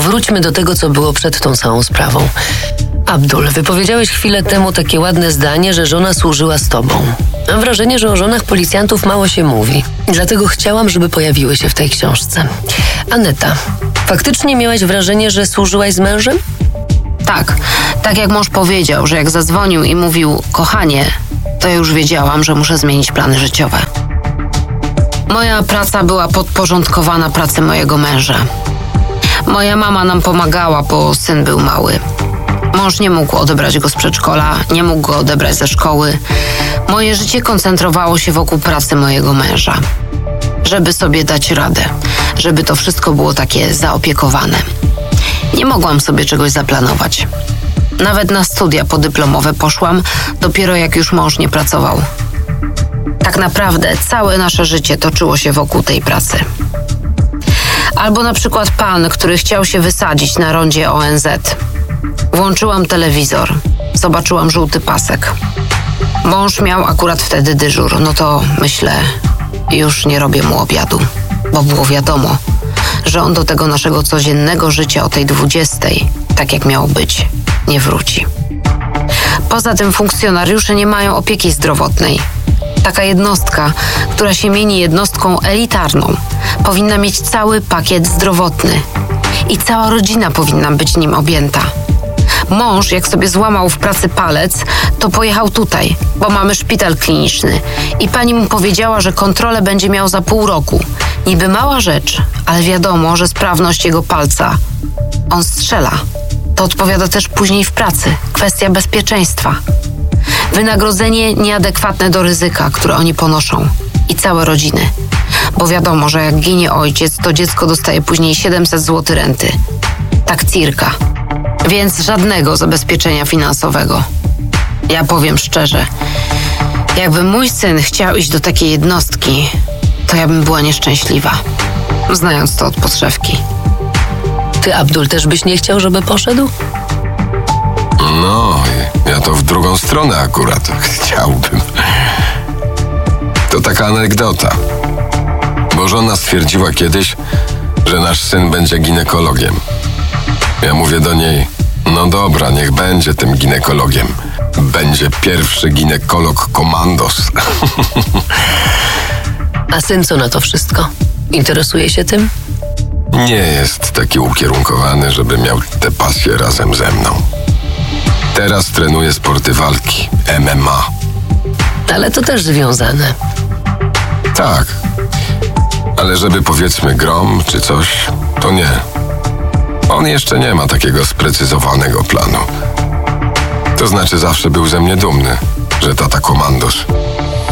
wróćmy do tego, co było przed tą całą sprawą. Abdul, wypowiedziałeś chwilę temu takie ładne zdanie, że żona służyła z tobą. Mam wrażenie, że o żonach policjantów mało się mówi. Dlatego chciałam, żeby pojawiły się w tej książce. Aneta, faktycznie miałaś wrażenie, że służyłaś z mężem? Tak jak mąż powiedział, że jak zadzwonił i mówił kochanie, to ja już wiedziałam, że muszę zmienić plany życiowe. Moja praca była podporządkowana pracy mojego męża. Moja mama nam pomagała, bo syn był mały. Mąż nie mógł odebrać go z przedszkola, nie mógł go odebrać ze szkoły. Moje życie koncentrowało się wokół pracy mojego męża. Żeby sobie dać radę, żeby to wszystko było takie zaopiekowane. Nie mogłam sobie czegoś zaplanować. Nawet na studia podyplomowe poszłam, dopiero jak już mąż nie pracował. Tak naprawdę całe nasze życie toczyło się wokół tej pracy. Albo na przykład pan, który chciał się wysadzić na rondzie ONZ. Włączyłam telewizor, zobaczyłam żółty pasek. Mąż miał akurat wtedy dyżur, no to myślę, już nie robię mu obiadu, bo było wiadomo, że on do tego naszego codziennego życia o tej 20, tak jak miało być, nie wróci. Poza tym funkcjonariusze nie mają opieki zdrowotnej. Taka jednostka, która się mieni jednostką elitarną, powinna mieć cały pakiet zdrowotny i cała rodzina powinna być nim objęta. Mąż, jak sobie złamał w pracy palec, to pojechał tutaj, bo mamy szpital kliniczny i pani mu powiedziała, że kontrolę będzie miał za pół roku. Niby mała rzecz, ale wiadomo, że sprawność jego palca. On strzela. To odpowiada też później w pracy. Kwestia bezpieczeństwa. Wynagrodzenie nieadekwatne do ryzyka, które oni ponoszą. I całe rodziny. Bo wiadomo, że jak ginie ojciec, to dziecko dostaje później 700 zł renty. Tak cirka. Więc żadnego zabezpieczenia finansowego. Ja powiem szczerze, jakby mój syn chciał iść do takiej jednostki, to ja bym była nieszczęśliwa. Znając to od podszewki. Ty, Abdul, też byś nie chciał, żeby poszedł? No, ja to w drugą stronę akurat chciałbym. To taka anegdota. Bo żona stwierdziła kiedyś, że nasz syn będzie ginekologiem. Ja mówię do niej, no dobra, niech będzie tym ginekologiem. Będzie pierwszy ginekolog komandos. A syn co na to wszystko? Interesuje się tym? Nie jest taki ukierunkowany, żeby miał tę pasję razem ze mną. Teraz trenuje sporty walki, MMA. Ale to też związane. Tak, ale żeby powiedzmy grom czy coś, to nie. On jeszcze nie ma takiego sprecyzowanego planu. To znaczy zawsze był ze mnie dumny, że tata komandos.